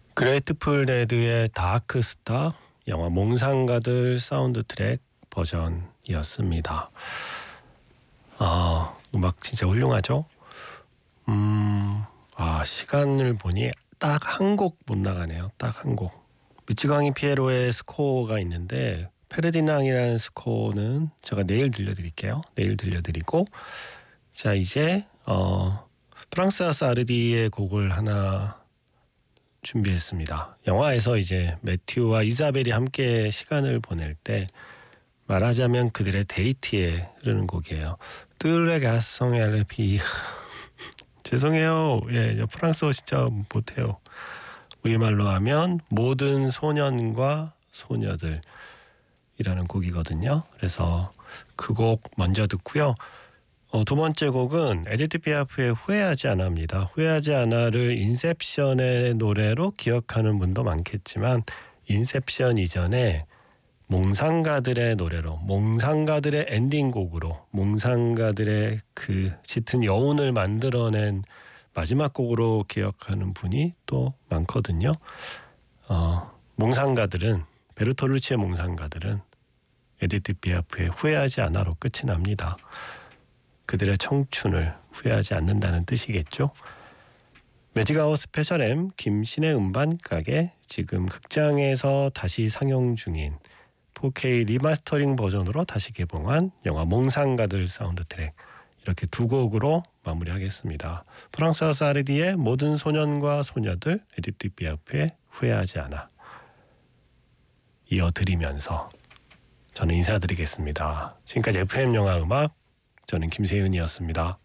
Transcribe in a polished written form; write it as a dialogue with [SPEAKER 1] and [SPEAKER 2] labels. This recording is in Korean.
[SPEAKER 1] 그레이트풀 데드의 다크스타, 영화 몽상가들 사운드 트랙 버전이었습니다. 음악 진짜 훌륭하죠? 시간을 보니 딱 한 곡 못 나가네요. 딱 한 곡. 미치광이 피에로의 스코어가 있는데 페르디낭이라는 스코어는 제가 내일 들려드릴게요. 내일 들려드리고, 자 이제 프랑스와 사르디의 곡을 하나 준비했습니다. 영화에서 이제 매튜와 이사벨이 함께 시간을 보낼 때 말하자면 그들의 데이트에 흐르는 곡이에요. 뚜레 가송 엘피. 죄송해요. 저 프랑스어 진짜 못해요. 우리말로 하면 모든 소년과 소녀들이라는 곡이거든요. 그래서 그 곡 먼저 듣고요. 두 번째 곡은 에디트 피아프의 후회하지 않아입니다. 후회하지 않아를 인셉션의 노래로 기억하는 분도 많겠지만 인셉션 이전에 몽상가들의 노래로, 몽상가들의 엔딩곡으로, 몽상가들의 그 짙은 여운을 만들어낸 마지막 곡으로 기억하는 분이 또 많거든요. 몽상가들은, 베르토루치의 몽상가들은 에디트 피아프의 후회하지 않아로 끝이 납니다. 그들의 청춘을 후회하지 않는다는 뜻이겠죠. 매직아웃 스페셜 M 김신의 음반 가게, 지금 극장에서 다시 상영 중인 4K 리마스터링 버전으로 다시 개봉한 영화 몽상가들 사운드 트랙, 이렇게 두 곡으로 마무리하겠습니다. 프랑스와 사르디의 모든 소년과 소녀들, 에디트 피아프의 후회하지 않아 이어드리면서 저는 인사드리겠습니다. 지금까지 FM 영화 음악, 저는 김세윤이었습니다.